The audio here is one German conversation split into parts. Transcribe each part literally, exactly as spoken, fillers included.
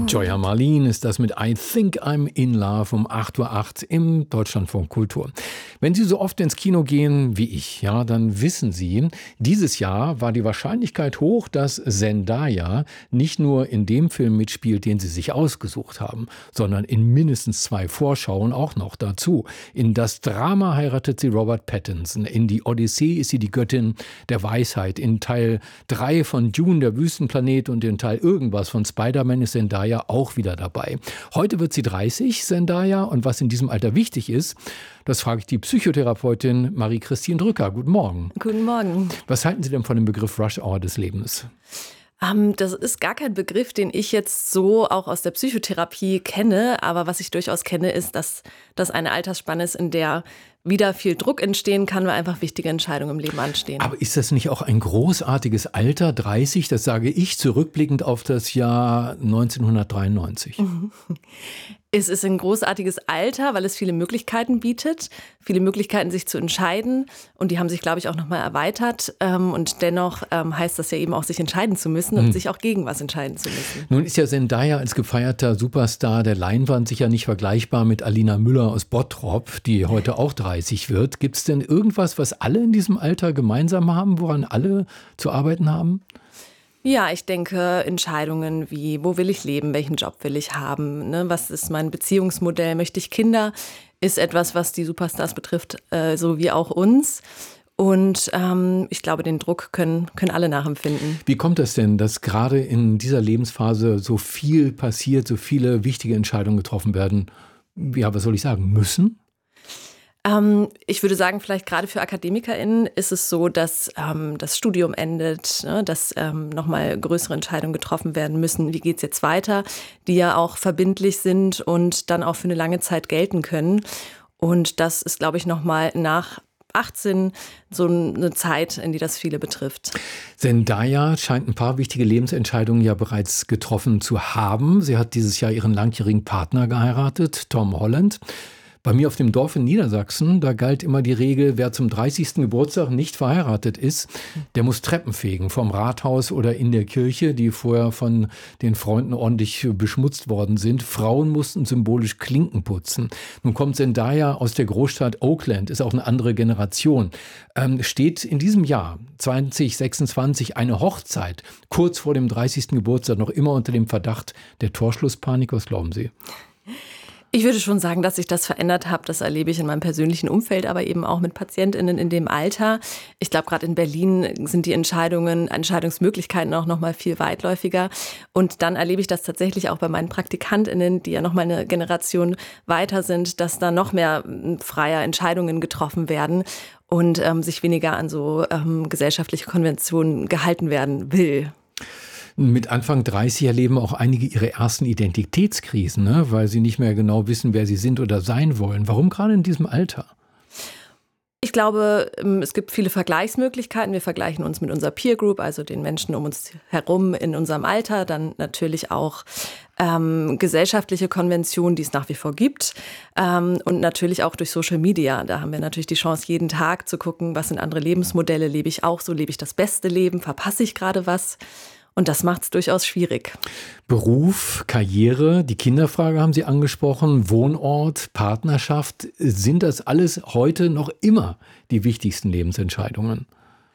Joya Marlin ist das mit I Think I'm in Love um acht Uhr acht im Deutschlandfunk Kultur. Wenn Sie so oft ins Kino gehen wie ich, ja, dann wissen Sie, dieses Jahr war die Wahrscheinlichkeit hoch, dass Zendaya nicht nur in dem Film mitspielt, den Sie sich ausgesucht haben, sondern in mindestens zwei Vorschauen auch noch dazu. In das Drama heiratet sie Robert Pattinson, in die Odyssee ist sie die Göttin der Weisheit, in Teil drei von Dune, der Wüstenplanet, und in Teil irgendwas von Spider-Man ist Zendaya auch wieder dabei. Heute wird sie dreißig, Zendaya, und was in diesem Alter wichtig ist, das frage ich die Psychotherapeutin Marie-Christine Drücker. Guten Morgen. Guten Morgen. Was halten Sie denn von dem Begriff Rush Hour des Lebens? Um, das ist gar kein Begriff, den ich jetzt so auch aus der Psychotherapie kenne. Aber was ich durchaus kenne, ist, dass das eine Altersspanne ist, in der wieder viel Druck entstehen kann, weil einfach wichtige Entscheidungen im Leben anstehen. Aber ist das nicht auch ein großartiges Alter, dreißig? Das sage ich zurückblickend auf das Jahr neunzehnhundertdreiundneunzig. Es ist ein großartiges Alter, weil es viele Möglichkeiten bietet, viele Möglichkeiten, sich zu entscheiden. Und die haben sich, glaube ich, auch nochmal erweitert. Und dennoch heißt das ja eben auch, sich entscheiden zu müssen und mhm. sich auch gegen was entscheiden zu müssen. Nun ist ja Zendaya als gefeierter Superstar der Leinwand sicher nicht vergleichbar mit Alina Müller aus Bottrop, die heute auch dreißig wird. Gibt es denn irgendwas, was alle in diesem Alter gemeinsam haben, woran alle zu arbeiten haben? Ja, ich denke, Entscheidungen wie, wo will ich leben, welchen Job will ich haben, ne? Was ist mein Beziehungsmodell, möchte ich Kinder, ist etwas, was die Superstars betrifft, äh, so wie auch uns. Und ähm, ich glaube, den Druck können, können alle nachempfinden. Wie kommt das denn, dass gerade in dieser Lebensphase so viel passiert, so viele wichtige Entscheidungen getroffen werden, ja, was soll ich sagen, müssen? Ähm, ich würde sagen, vielleicht gerade für AkademikerInnen ist es so, dass ähm, das Studium endet, ne, dass ähm, nochmal größere Entscheidungen getroffen werden müssen. Wie geht's jetzt weiter? Die ja auch verbindlich sind und dann auch für eine lange Zeit gelten können. Und das ist, glaube ich, nochmal nach achtzehn so eine Zeit, in die das viele betrifft. Zendaya scheint ein paar wichtige Lebensentscheidungen ja bereits getroffen zu haben. Sie hat dieses Jahr ihren langjährigen Partner geheiratet, Tom Holland. Bei mir auf dem Dorf in Niedersachsen, da galt immer die Regel, wer zum dreißigsten Geburtstag nicht verheiratet ist, der muss Treppen fegen vom Rathaus oder in der Kirche, die vorher von den Freunden ordentlich beschmutzt worden sind. Frauen mussten symbolisch Klinken putzen. Nun kommt Zendaya aus der Großstadt Oakland, ist auch eine andere Generation. Ähm, steht in diesem Jahr zwanzig sechsundzwanzig eine Hochzeit kurz vor dem dreißigsten Geburtstag noch immer unter dem Verdacht der Torschlusspanik? Was glauben Sie? Ich würde schon sagen, dass sich das verändert hat. Das erlebe ich in meinem persönlichen Umfeld, aber eben auch mit PatientInnen in dem Alter. Ich glaube, gerade in Berlin sind die Entscheidungen, Entscheidungsmöglichkeiten auch noch mal viel weitläufiger. Und dann erlebe ich das tatsächlich auch bei meinen PraktikantInnen, die ja noch mal eine Generation weiter sind, dass da noch mehr freier Entscheidungen getroffen werden und ähm, sich weniger an so ähm, gesellschaftliche Konventionen gehalten werden will. Mit Anfang dreißig erleben auch einige ihre ersten Identitätskrisen, ne? Weil sie nicht mehr genau wissen, wer sie sind oder sein wollen. Warum gerade in diesem Alter? Ich glaube, es gibt viele Vergleichsmöglichkeiten. Wir vergleichen uns mit unserer Peer Group, also den Menschen um uns herum in unserem Alter. Dann natürlich auch ähm, gesellschaftliche Konventionen, die es nach wie vor gibt. Ähm, und natürlich auch durch Social Media. Da haben wir natürlich die Chance, jeden Tag zu gucken, was sind andere Lebensmodelle, lebe ich auch so, lebe ich das beste Leben, verpasse ich gerade was? Und das macht es durchaus schwierig. Beruf, Karriere, die Kinderfrage haben Sie angesprochen, Wohnort, Partnerschaft. Sind das alles heute noch immer die wichtigsten Lebensentscheidungen?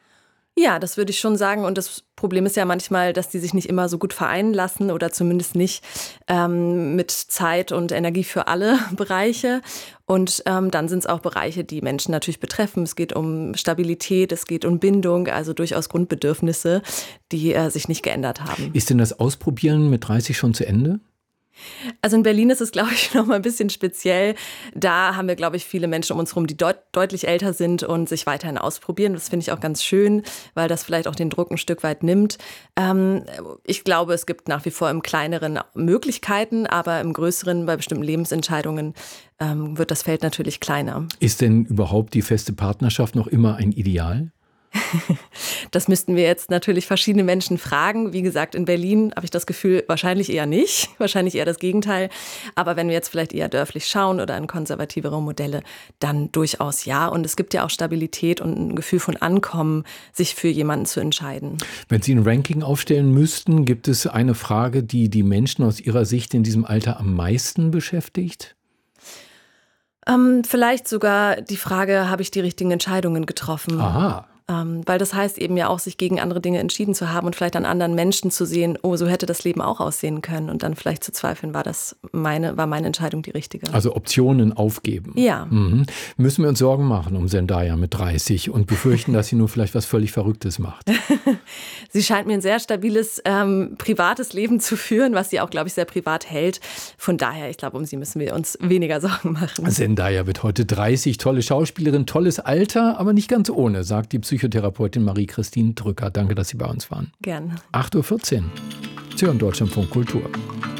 Ja, das würde ich schon sagen. Und das Problem ist ja manchmal, dass die sich nicht immer so gut vereinen lassen oder zumindest nicht ähm, mit Zeit und Energie für alle Bereiche. Und ähm, dann sind es auch Bereiche, die Menschen natürlich betreffen. Es geht um Stabilität, es geht um Bindung, also durchaus Grundbedürfnisse, die äh, sich nicht geändert haben. Ist denn das Ausprobieren mit dreißig schon zu Ende? Also in Berlin ist es, glaube ich, noch mal ein bisschen speziell. Da haben wir, glaube ich, viele Menschen um uns herum, die deut- deutlich älter sind und sich weiterhin ausprobieren. Das finde ich auch ganz schön, weil das vielleicht auch den Druck ein Stück weit nimmt. Ähm, ich glaube, es gibt nach wie vor im Kleineren Möglichkeiten, aber im Größeren, bei bestimmten Lebensentscheidungen, ähm, wird das Feld natürlich kleiner. Ist denn überhaupt die feste Partnerschaft noch immer ein Ideal? Das müssten wir jetzt natürlich verschiedene Menschen fragen. Wie gesagt, in Berlin habe ich das Gefühl, wahrscheinlich eher nicht, wahrscheinlich eher das Gegenteil. Aber wenn wir jetzt vielleicht eher dörflich schauen oder in konservativere Modelle, dann durchaus ja. Und es gibt ja auch Stabilität und ein Gefühl von Ankommen, sich für jemanden zu entscheiden. Wenn Sie ein Ranking aufstellen müssten, gibt es eine Frage, die die Menschen aus Ihrer Sicht in diesem Alter am meisten beschäftigt? Ähm, vielleicht sogar die Frage, habe ich die richtigen Entscheidungen getroffen? Aha. Ähm, weil das heißt eben ja auch, sich gegen andere Dinge entschieden zu haben und vielleicht an anderen Menschen zu sehen, oh, so hätte das Leben auch aussehen können. Und dann vielleicht zu zweifeln, war das meine, war meine Entscheidung die richtige? Also Optionen aufgeben. Ja. Mhm. Müssen wir uns Sorgen machen um Zendaya mit dreißig und befürchten, dass sie nur vielleicht was völlig Verrücktes macht? Sie scheint mir ein sehr stabiles, ähm, privates Leben zu führen, was sie auch, glaube ich, sehr privat hält. Von daher, ich glaube, um sie müssen wir uns weniger Sorgen machen. Zendaya wird heute dreißig, tolle Schauspielerin, tolles Alter, aber nicht ganz ohne, sagt die Psychotherapeutin Marie-Christine Drücker. Danke, dass Sie bei uns waren. Gerne. acht Uhr vierzehn. Sie hören Deutschlandfunk Kultur.